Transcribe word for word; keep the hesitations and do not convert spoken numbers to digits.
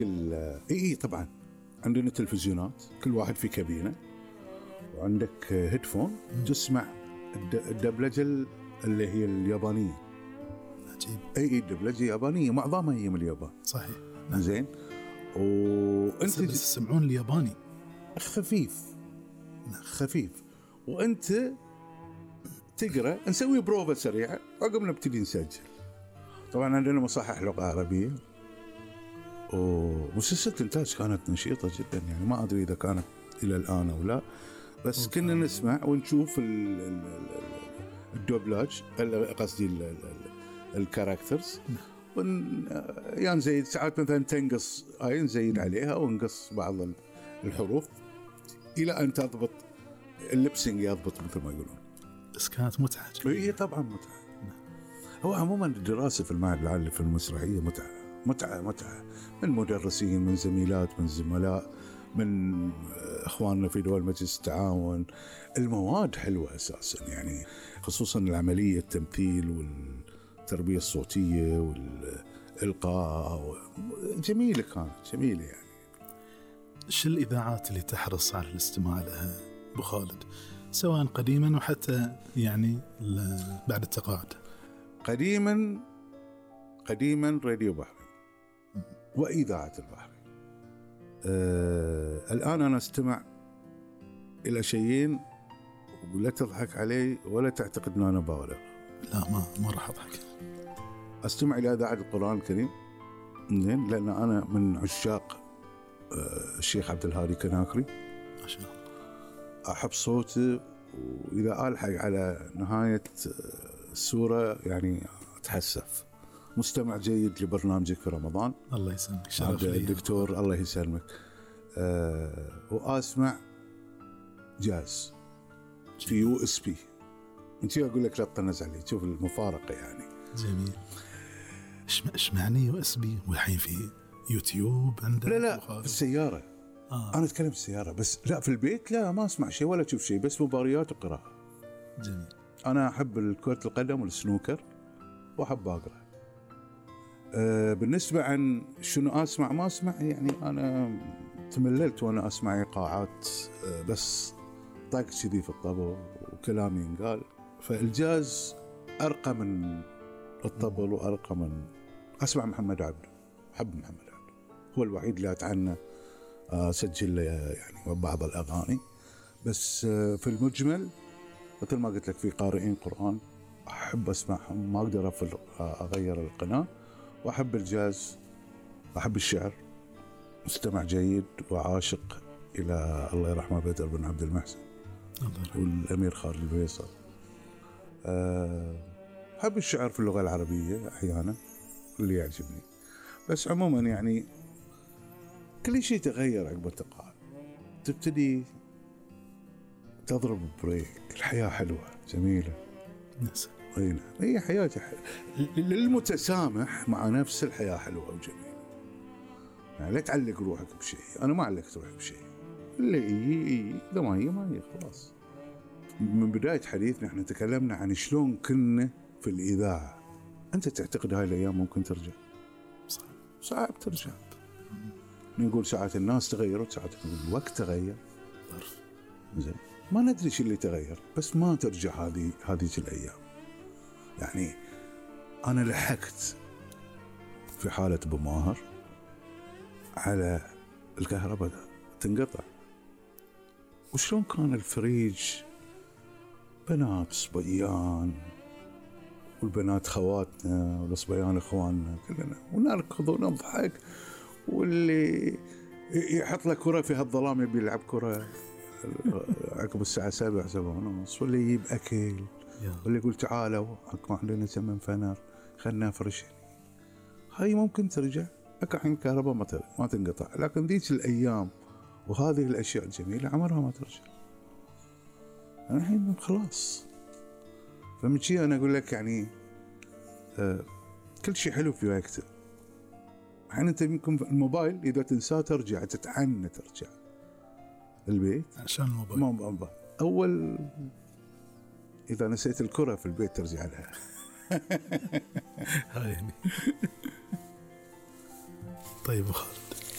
اي اي طبعا عندنا تلفزيونات كل واحد في كابينه، وعندك هيدفون تسمع الدبلجه اللي هي اليابانيه. عجيب. اي اي الدبلجه يابانيه، معظمها هي من اليابان. صحيح. زين. وانت بس تسمعون الياباني خفيف خفيف، وانت تقرا. نسوي بروفة سريعه عقب نبتدي نسجل. طبعا عندنا مصحح لغه عربيه، ومؤسسة إنتاج كانت نشيطة جدا، يعني ما أدري إذا كانت إلى الآن أو لا، بس كنا نسمع ونشوف الدوبلاج، قصدي الكاركترز، يعني نزيد ساعات مثلا تنقص هاي نزيد عليها ونقص بعض الحروف إلى أن تضبط اللبسنج، يضبط مثل ما يقولون. بس كانت متعة. هي طبعا متعة. هو عموما الدراسة في المعهد العالي في المسرحية متعة متعة متعة، من مدرسين، من زميلات، من زملاء، من اخواننا في دول مجلس التعاون. المواد حلوة اساسا، يعني خصوصا العملية التمثيل والتربية الصوتية والإلقاء جميلة، كانت جميلة يعني. شو الإذاعات اللي تحرص على الاستماع لها أبو خالد، سواء قديما وحتى يعني بعد التقاعد؟ قديما قديما راديو بحري وإذاعة البحري. أه الآن أنا أستمع إلى شيئين، ولا تضحك علي ولا تعتقد أن أنا بالغ. لا ما ما راح أضحك. أستمع إلى إذاعة القرآن الكريم، لأن أنا من عشاق أه الشيخ عبد الهادي كناكري، ما شاء الله. أحب صوته، وإذا ألحق على نهاية السورة يعني أتحسف. مستمع جيد لبرنامجك في رمضان. الله يسلمك. شرف لي الدكتور. الله يسلمك. أه وأسمع جاز في يو اس بي. انت أقول لك لا تطنز علي، تشوف المفارقة يعني. جميل. ايش ايش معني يو اس بي والحين في يوتيوب عندك؟ لا لا في السيارة. آه. أنا أتكلم في السيارة بس، لا في البيت لا ما أسمع شيء ولا أشوف شيء، بس مباريات وقراءة. جميل. أنا أحب كرة القدم والسنوكر وأحب أقرأ. أه بالنسبة عن شنو أسمع ما أسمع، يعني أنا تمللت وأنا أسمع إيقاعات أه بس طاق كذي في الطبل وكلامي ينقال. فالجاز أرقى من الطبل وأرقى من أسمع محمد عبده. أحب محمد عبده، هو الوحيد اللي أتعنى أسجل له يعني بعض الأغاني. بس أه في المجمل مثل ما قلت لك في قارئين قرآن أحب أسمعهم، ما أقدر أغير القناة. وأحب الجاز، أحب الشعر، مستمع جيد وعاشق إلى الله يرحمه بدر بن عبد المحسن والأمير خالد الفيصل. أحب الشعر في اللغة العربية أحيانا اللي يعجبني. بس عموما يعني كل شيء تغير عقب التقاعد، تبتدي تضرب بريك. الحياة حلوة جميلة. نعم. هي حياة للمتسامح مع نفس الحياة حلوة وجميلة. يعني لا تعلق روحك بشيء، أنا ما علقت روحي بشيء، اللي هي إذا ما هي ما هي خلاص. من بداية حديثنا احنا تكلمنا عن شلون كنا في الإذاعة. أنت تعتقد هاي الأيام ممكن ترجع؟ صعب. صعب ترجع. نقول ساعات الناس تغيرت، ساعات الوقت تغير. زين ما ندري شو اللي تغير، بس ما ترجع هذه هذه الأيام. يعني أنا لحقت في حالة أبو ماهر على الكهرباء تنقطع، وشلون كان الفريج بنات صبيان، والبنات خواتنا والصبيان إخواننا كلنا، ونركض ونضحك، واللي يحط له كرة في هالظلام يبي يلعب كرة عقب الساعة سبعة سبعة ونص، واللي يجيب أكل، واللي يقول تعالوا أكو عندنا زمن فنر خلنا نفرش. هاي ممكن ترجع، أكو الحين الكهرباء ما ما تنقطع، لكن ذيك الأيام وهذه الأشياء الجميلة عمرها ما ترجع. الحين خلاص. فمن شيء أنا أقول لك يعني آه كل شيء حلو في وقته. الحين أنت يمكن الموبايل إذا تنساه ترجع تتعنى ترجع البيت عشان الموبايل. ما أول إذا نسيت الكرة في البيت ترجع لها. هاي يعني. طيب خالد،